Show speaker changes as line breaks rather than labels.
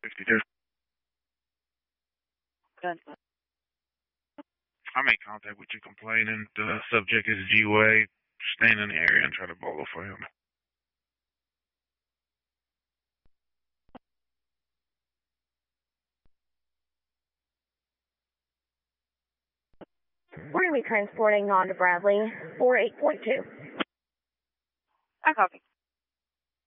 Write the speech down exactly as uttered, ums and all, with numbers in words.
sixty-two.
Done.
I make contact with you complaining. The subject is G-Way. Stand in the area and try to bolo for him.
We're going to be transporting on to Bradley, four eight point two.
I copy.